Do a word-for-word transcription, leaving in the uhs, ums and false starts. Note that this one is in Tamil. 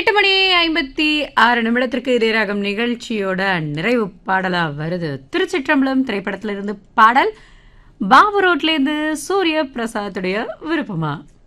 எட்டு மணி ஐம்பத்தி ஆறு நிமிடத்திற்கு இதயராகம் நிகழ்ச்சியோட நிறைவு பாடலா வருது. திருச்சிற்றம்பலம் திரைப்படத்திலிருந்து பாடல். பாபு ரோட்லேருந்து சூரிய பிரசாத்துடைய விருப்பமா.